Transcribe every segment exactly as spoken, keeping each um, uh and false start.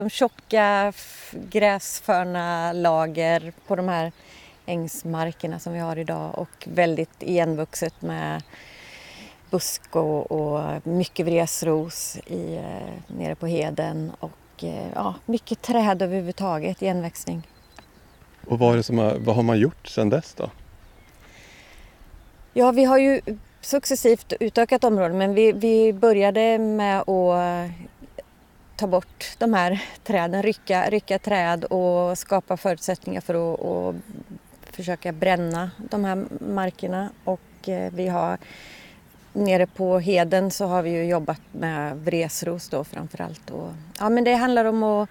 De tjocka gräsförna lager på de här ängsmarkerna som vi har idag och väldigt igenvuxet med busk och, och mycket vresros i, nere på heden och ja, mycket träd överhuvudtaget, igenväxning. Och vad, är det som har, vad har man gjort sedan dess då? Ja, vi har ju successivt utökat områden, men vi, vi började med att ta bort de här träden, rycka, rycka träd och skapa förutsättningar för att och försöka bränna de här markerna. Och vi har nere på heden så har vi ju jobbat med vresros då framförallt. Och, ja, men det handlar om att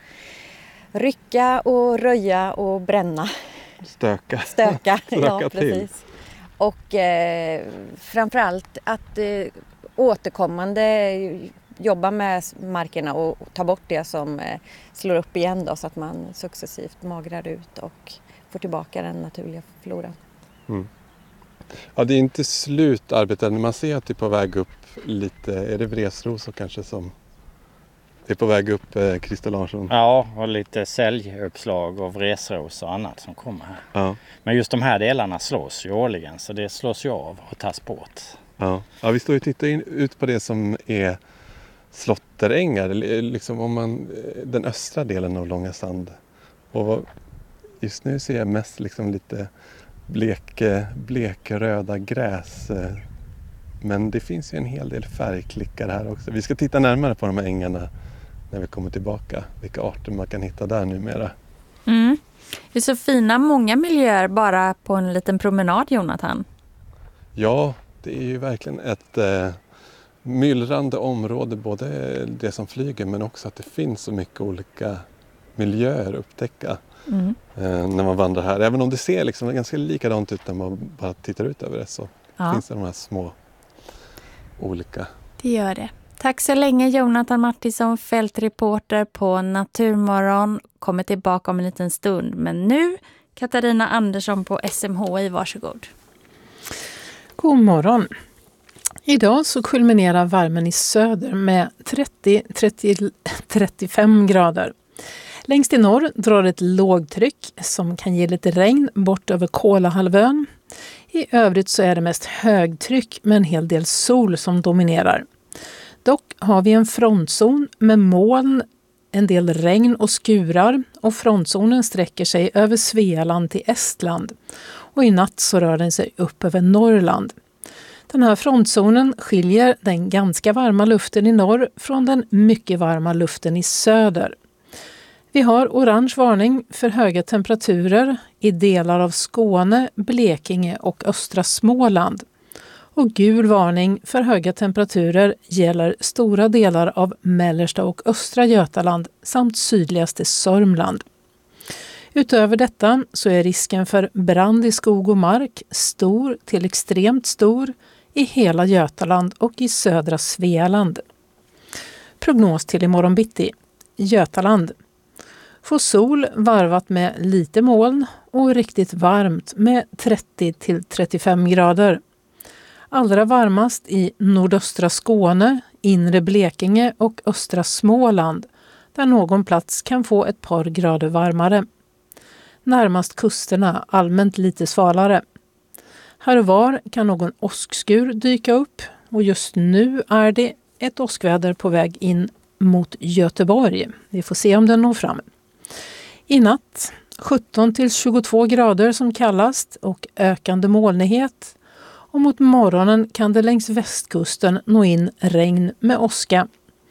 rycka och röja och bränna. Stöka. Stöka, Stöka ja till. precis. Och eh, framförallt att eh, återkommande jobba med markerna och ta bort det som eh, slår upp igen då, så att man successivt magrar ut och får tillbaka den naturliga floran. Mm. Ja, det är inte slut arbetet när man ser att det är på väg upp lite, är det vresrosor kanske som är på väg upp, eh, Christer Larsson? Ja, och lite säljuppslag och vresros och annat som kommer här. Ja. Men just de här delarna slås ju årligen, så det slås ju av och tas bort. Ja, ja, vi står och tittar in, ut på det som är slåtterängar, liksom om man, den östra delen av Långa Sand. Och just nu ser jag mest liksom lite blek, blekröda gräs. Men det finns ju en hel del färgklickar här också. Vi ska titta närmare på de här ängarna när vi kommer tillbaka. Vilka arter man kan hitta där numera. Mm. Det är så fina många miljöer bara på en liten promenad, Jonathan. Ja, det är ju verkligen ett eh, myllrande område. Både det som flyger men också att det finns så mycket olika miljöer att upptäcka. Mm. När man vandrar här. Även om det ser liksom ganska likadant ut när man bara tittar ut över det, så ja. Finns det de här små olika. Det gör det. Tack så länge Jonathan Martinsson, fältreporter på Naturmorgon. Kommer tillbaka om en liten stund. Men nu Katarina Andersson på S M H I, varsågod. God morgon. Idag så kulminerar värmen i söder med trettio till trettiofem grader. Längst i norr drar ett lågtryck som kan ge lite regn bort över Kolahalvön. I övrigt så är det mest högtryck med en hel del sol som dominerar. Dock har vi en frontzon med moln, en del regn och skurar, och frontzonen sträcker sig över Svealand till Estland. Och i natt så rör den sig upp över Norrland. Den här frontzonen skiljer den ganska varma luften i norr från den mycket varma luften i söder. Vi har orange varning för höga temperaturer i delar av Skåne, Blekinge och östra Småland. Och gul varning för höga temperaturer gäller stora delar av mellersta och östra Götaland samt sydligaste Sörmland. Utöver detta så är risken för brand i skog och mark stor till extremt stor i hela Götaland och i södra Svealand. Prognos till imorgon bitti. Götaland. Får sol varvat med lite moln och riktigt varmt med trettio till trettiofem grader. Allra varmast i nordöstra Skåne, inre Blekinge och östra Småland, där någon plats kan få ett par grader varmare. Närmast kusterna allmänt lite svalare. Här och var kan någon åskskur dyka upp, och just nu är det ett åskväder på väg in mot Göteborg. Vi får se om den når fram. I natt sjutton till tjugotvå grader som kallast och ökande molnighet. Och mot morgonen kan det längs västkusten nå in regn med åska.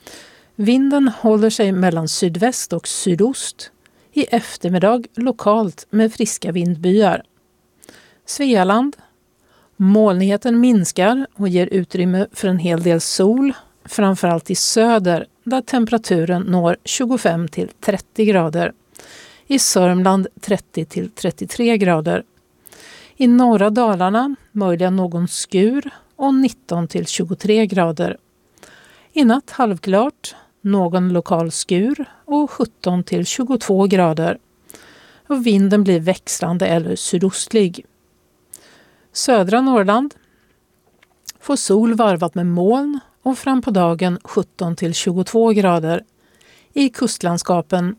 Vinden håller sig mellan sydväst och sydost. I eftermiddag lokalt med friska vindbyar. Svealand. Molnigheten minskar och ger utrymme för en hel del sol, framförallt i söder där temperaturen når tjugofem till trettio grader. I Sörmland trettio till trettiotre grader. I norra Dalarna möjligen någon skur och nitton till tjugotre grader. I natt halvklart, någon lokal skur och sjutton till tjugotvå grader. Och vinden blir växlande eller sydostlig. Södra Norrland får sol varvat med moln och fram på dagen sjutton till tjugotvå grader. i kustlandskapen